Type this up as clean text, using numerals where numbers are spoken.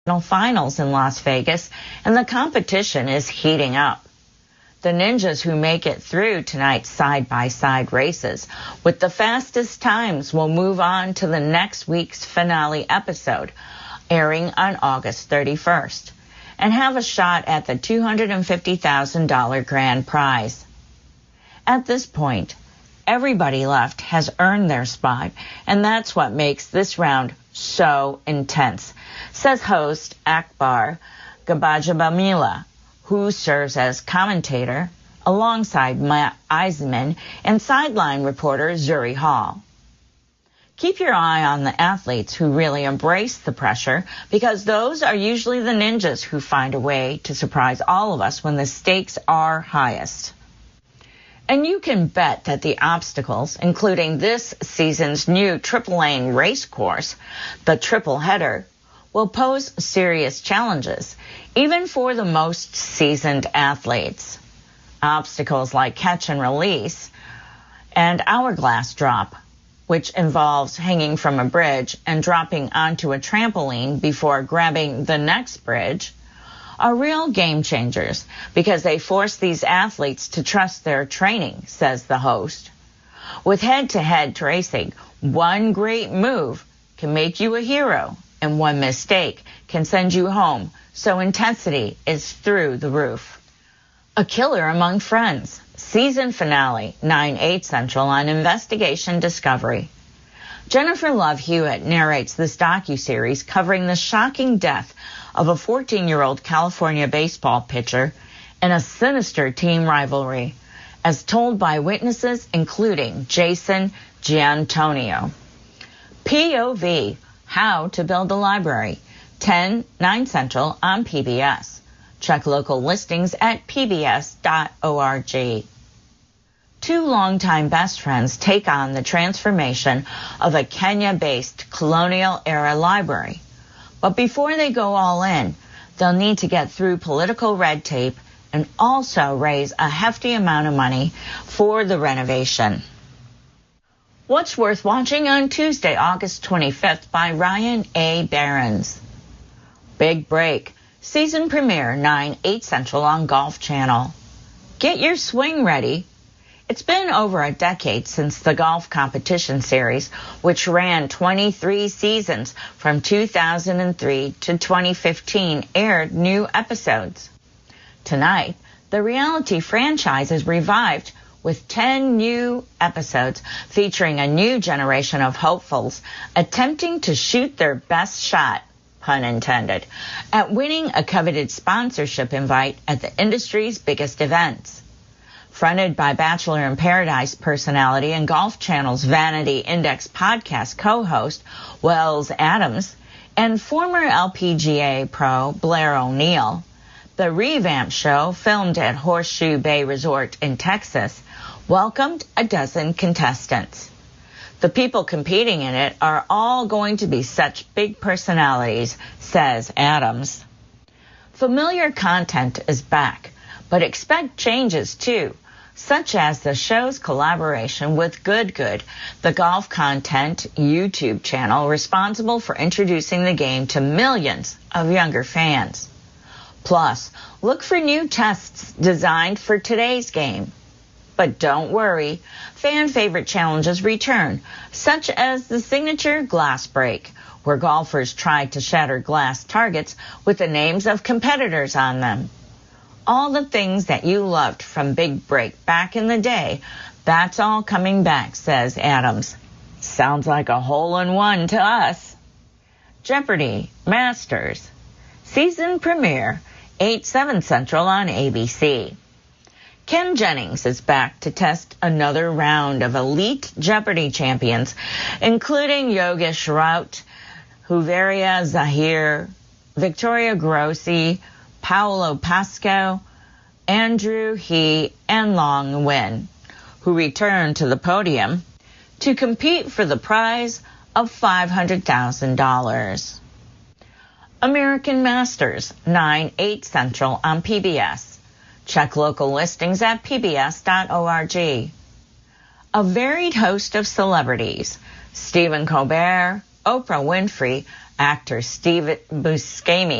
finals in Las Vegas, and the competition is heating up. The ninjas who make it through tonight's side-by-side races with the fastest times will move on to the next week's finale episode, airing on August 31st, and have a shot at the $250,000 grand prize. At this point, everybody left has earned their spot, and that's what makes this round so intense, says host Akbar Gabajabamila, who serves as commentator alongside Matt Eisman and sideline reporter Zuri Hall. Keep your eye on the athletes who really embrace the pressure, because those are usually the ninjas who find a way to surprise all of us when the stakes are highest. And you can bet that the obstacles, including this season's new triple lane race course, the triple header, will pose serious challenges, even for the most seasoned athletes. Obstacles like catch and release and hourglass drop, which involves hanging from a bridge and dropping onto a trampoline before grabbing the next bridge, are real game changers because they force these athletes to trust their training, says the host. With head-to-head racing, one great move can make you a hero, and one mistake can send you home, so intensity is through the roof. A Killer Among Friends, season finale, 9/8 Central on Investigation Discovery. Jennifer Love Hewitt narrates this docuseries covering the shocking death of a 14-year-old California baseball pitcher and a sinister team rivalry, as told by witnesses including Jason Giantonio. POV, How to Build a Library, 10/9 Central on PBS. Check local listings at pbs.org. Two longtime best friends take on the transformation of a Kenya-based colonial-era library. But before they go all in, they'll need to get through political red tape and also raise a hefty amount of money for the renovation. What's Worth Watching on Tuesday, August 25th by Ryan A. Behrens. Big Break, season premiere, 9/8 Central on Golf Channel. Get your swing ready. It's been over a decade since the golf competition series, which ran 23 seasons from 2003 to 2015, aired new episodes. Tonight, the reality franchise is revived with 10 new episodes featuring a new generation of hopefuls attempting to shoot their best shot, pun intended, at winning a coveted sponsorship invite at the industry's biggest events. Fronted by Bachelor in Paradise personality and Golf Channel's Vanity Index podcast co-host Wells Adams and former LPGA pro Blair O'Neill, the revamped show, filmed at Horseshoe Bay Resort in Texas, welcomed a dozen contestants. The people competing in it are all going to be such big personalities, says Adams. Familiar content is back, but expect changes too, such as the show's collaboration with Good Good, the golf content YouTube channel responsible for introducing the game to millions of younger fans. Plus, look for new tests designed for today's game. But don't worry, fan favorite challenges return, such as the signature glass break, where golfers tried to shatter glass targets with the names of competitors on them. All the things that you loved from Big Break back in the day, that's all coming back, says Adams. Sounds like a hole-in-one to us. Jeopardy! Masters. Season premiere, 8/7 Central on ABC. Ken Jennings is back to test another round of elite Jeopardy champions, including Yogesh Raut, Huveria Zahir, Victoria Grossi, Paolo Pasco, Andrew He, and Long Nguyen, who return to the podium to compete for the prize of $500,000. American Masters, 9/8 Central on PBS. Check local listings at pbs.org. A varied host of celebrities, Stephen Colbert, Oprah Winfrey, Actor Steve Buscemi